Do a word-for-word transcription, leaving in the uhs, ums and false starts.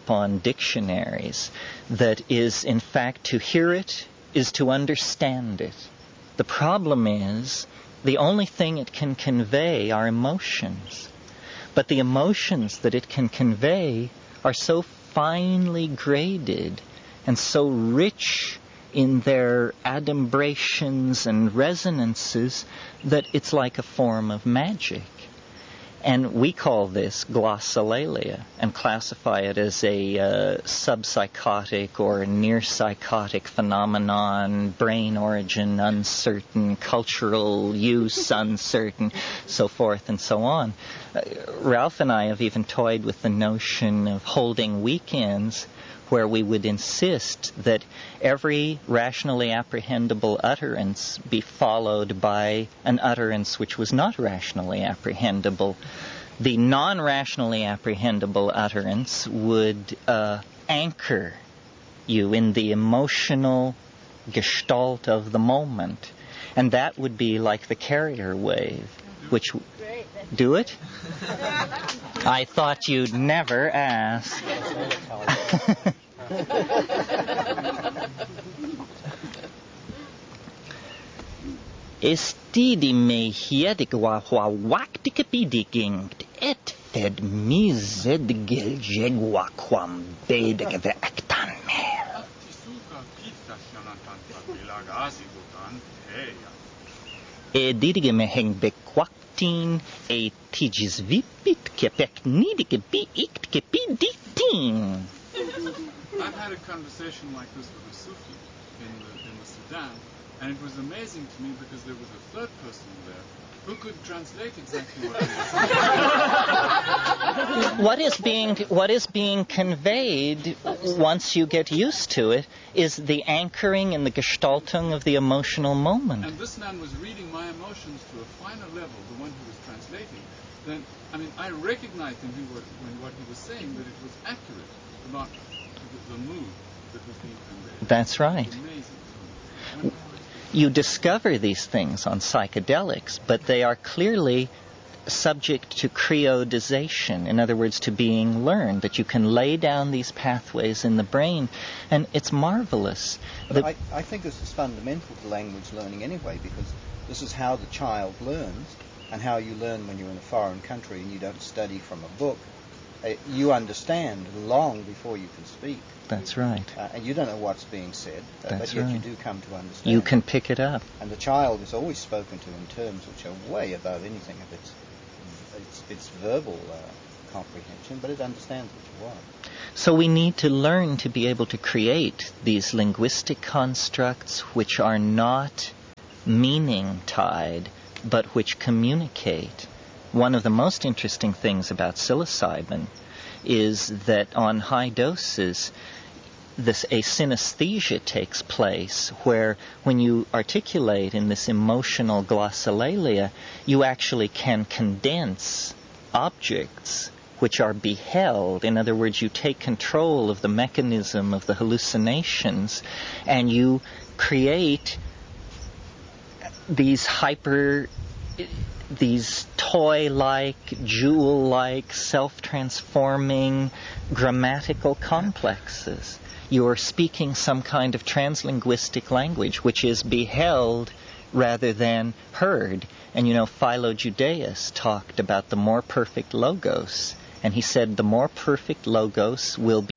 upon dictionaries, that is, in fact, to hear it is to understand it. The problem is, the only thing it can convey are emotions. But the emotions that it can convey are so finely graded and so rich in their adumbrations and resonances that it's like a form of magic. And we call this glossolalia and classify it as a uh, subpsychotic or near-psychotic phenomenon, brain origin uncertain, cultural use uncertain, so forth and so on. Uh, Ralph and I have even toyed with the notion of holding weekends where we would insist that every rationally apprehendable utterance be followed by an utterance which was not rationally apprehendable. The non-rationally apprehendable utterance would uh, anchor you in the emotional gestalt of the moment. And that would be like the carrier wave, which... Do it? I thought you'd never ask. Estidi me hiedig wa wa waktik bidigingt et fed mi zedgel jegwa kwam bedeg ve aktan mer. E didige me heng bekwaktin e tigis vipit kepek nidige bi ikt kepiditin. I've had a conversation like this with a Sufi in the, in the Sudan, and it was amazing to me because there was a third person there who could translate exactly what he was saying. What is being what is being conveyed once you get used to it is the anchoring and the gestaltung of the emotional moment. And this man was reading my emotions to a finer level, the one who was translating. Then, I mean, I recognized in him what, when what he was saying, that it was accurate about the mood that was being conveyed. That's right. You discover these things on psychedelics, but they are clearly subject to creodization, in other words, to being learned, that you can lay down these pathways in the brain, and it's marvelous. But the, I, I think this is fundamental to language learning anyway, because this is how the child learns, and how you learn when you're in a foreign country and you don't study from a book. Uh, you understand long before you can speak. That's right. Uh, and you don't know what's being said, uh, That's but yet right. you do come to understand. You can pick it up. And the child is always spoken to in terms which are way above anything of its its, its verbal uh, comprehension, but it understands what you want. So we need to learn to be able to create these linguistic constructs which are not meaning-tied, but which communicate. One of the most interesting things about psilocybin is that on high doses, this a synesthesia takes place where when you articulate in this emotional glossolalia, you actually can condense objects which are beheld. In other words, you take control of the mechanism of the hallucinations and you create these hyper... these toy-like, jewel-like, self-transforming grammatical complexes. You are speaking some kind of translinguistic language, which is beheld rather than heard. And you know, Philo Judaeus talked about the more perfect logos, and he said the more perfect logos will